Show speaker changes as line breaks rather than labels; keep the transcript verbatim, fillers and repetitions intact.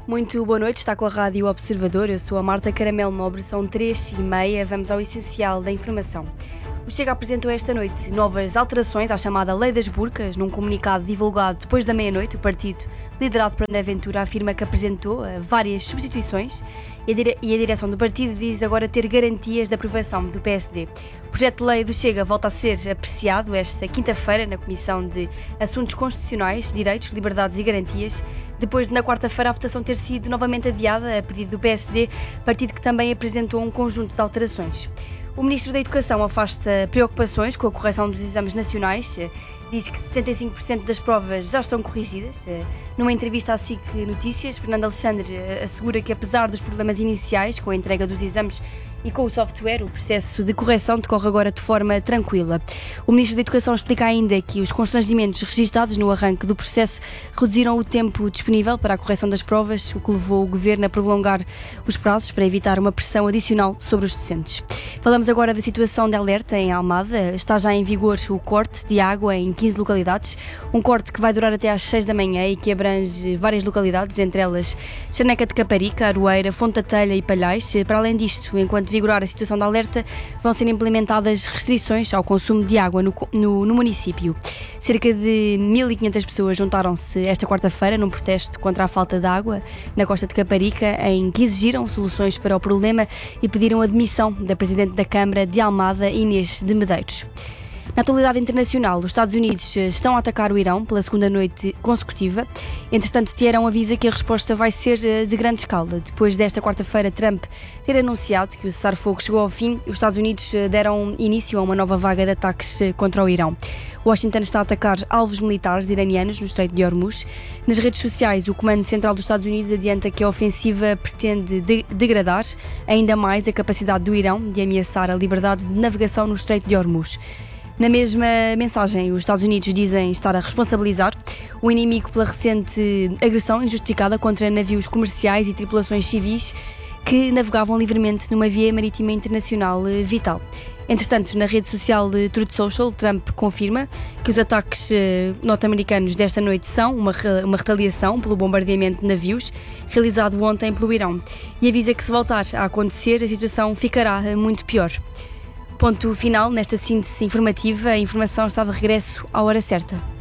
Muito boa noite, está com a Rádio Observador. Eu sou a Marta Caramelo Nobre, são três e meia, vamos ao essencial da informação. O Chega apresentou esta noite novas alterações à chamada Lei das Burcas. Num comunicado divulgado depois da meia-noite, o partido, liderado por André Ventura, afirma que apresentou várias substituições e a, dire- e a direção do partido diz agora ter garantias de aprovação do P S D. O projeto de lei do Chega volta a ser apreciado esta quinta-feira na Comissão de Assuntos Constitucionais, Direitos, Liberdades e Garantias, depois de na quarta-feira a votação ter sido novamente adiada a pedido do P S D, partido que também apresentou um conjunto de alterações. O Ministro da Educação afasta preocupações com a correção dos exames nacionais. Diz que setenta e cinco por cento das provas já estão corrigidas. Numa entrevista à S I C Notícias, Fernando Alexandre assegura que, apesar dos problemas iniciais com a entrega dos exames e com o software, o processo de correção decorre agora de forma tranquila. O Ministro da Educação explica ainda que os constrangimentos registados no arranque do processo reduziram o tempo disponível para a correção das provas, o que levou o Governo a prolongar os prazos para evitar uma pressão adicional sobre os docentes. Falamos agora da situação de alerta em Almada. Está já em vigor o corte de água em quinze localidades, um corte que vai durar até às seis da manhã e que abrange várias localidades, entre elas Charneca de Caparica, Aroeira, Fonte da Telha e Palhais. Para além disto, enquanto vigorar a situação de alerta, vão ser implementadas restrições ao consumo de água no, no, no município. Cerca de mil e quinhentas pessoas juntaram-se esta quarta-feira num protesto contra a falta de água na costa de Caparica, em que exigiram soluções para o problema e pediram a demissão da Presidente da Câmara de Almada, Inês de Medeiros. Na atualidade internacional, os Estados Unidos estão a atacar o Irão pela segunda noite consecutiva. Entretanto, Teherão avisa que a resposta vai ser de grande escala. Depois desta quarta-feira, Trump ter anunciado que o cessar-fogo chegou ao fim, os Estados Unidos deram início a uma nova vaga de ataques contra o Irão. Washington está a atacar alvos militares iranianos no Estreito de Hormuz. Nas redes sociais, o Comando Central dos Estados Unidos adianta que a ofensiva pretende de- degradar ainda mais a capacidade do Irão de ameaçar a liberdade de navegação no Estreito de Hormuz. Na mesma mensagem, os Estados Unidos dizem estar a responsabilizar o inimigo pela recente agressão injustificada contra navios comerciais e tripulações civis que navegavam livremente numa via marítima internacional vital. Entretanto, na rede social de Truth Social, Trump confirma que os ataques norte-americanos desta noite são uma, uma retaliação pelo bombardeamento de navios realizado ontem pelo Irão e avisa que, se voltar a acontecer, a situação ficará muito pior. Ponto final nesta síntese informativa. A informação está de regresso à hora certa.